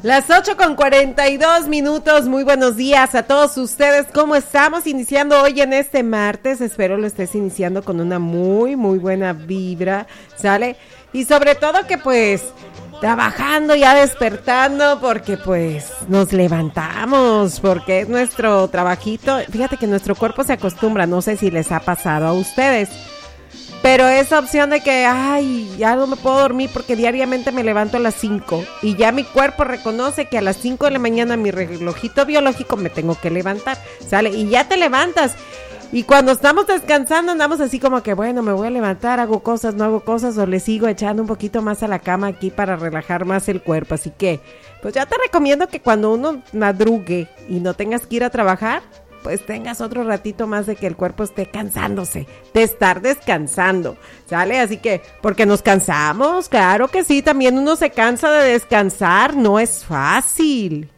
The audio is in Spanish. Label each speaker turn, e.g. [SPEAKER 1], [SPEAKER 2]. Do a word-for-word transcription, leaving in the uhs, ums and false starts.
[SPEAKER 1] Las ocho con cuarenta y dos minutos, muy buenos días a todos ustedes, ¿cómo estamos? Iniciando hoy en este martes, espero lo estés iniciando con una muy, muy buena vibra, ¿sale? Y sobre todo que pues, trabajando, ya despertando, porque pues nos levantamos, porque es nuestro trabajito, fíjate que nuestro cuerpo se acostumbra, no sé si les ha pasado a ustedes, pero esa opción de que, ay, ya no me puedo dormir porque diariamente me levanto a las cinco y ya mi cuerpo reconoce que a las cinco de la mañana mi relojito biológico me tengo que levantar, ¿sale? Y ya te levantas y cuando estamos descansando andamos así como que, bueno, me voy a levantar, hago cosas, no hago cosas o le sigo echando un poquito más a la cama aquí para relajar más el cuerpo, así que, pues ya te recomiendo que cuando uno madrugue y no tengas que ir a trabajar, pues tengas otro ratito más de que el cuerpo esté cansándose, de estar descansando, ¿sale? Así que, porque nos cansamos, claro que sí, también uno se cansa de descansar, no es fácil.